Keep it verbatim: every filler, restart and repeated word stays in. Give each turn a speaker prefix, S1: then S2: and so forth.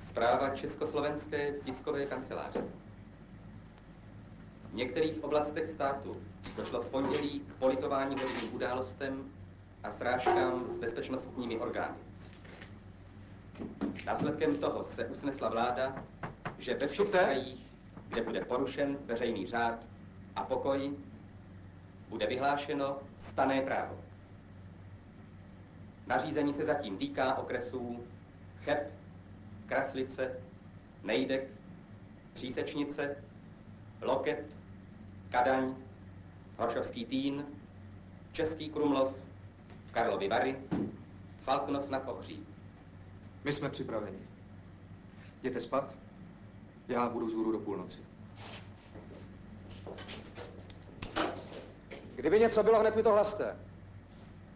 S1: Zpráva Československé tiskové kanceláře. V některých oblastech státu došlo v pondělí k politování hodným událostem a srážkám s bezpečnostními orgány. Následkem toho se usnesla vláda, že ve všech krajích, kde bude porušen veřejný řád a pokoj, bude vyhlášeno stanné právo. Nařízení se zatím týká okresů Cheb, Kraslice, Nejdek, Přísečnice, Loket, Kadaň, Horšovský Týn, Český Krumlov, Karlovy Vary, Falknov nad Ohří.
S2: My jsme připraveni. Jděte spát, já budu vzhůru do půlnoci.
S3: Kdyby něco bylo, hned mi to hlaste.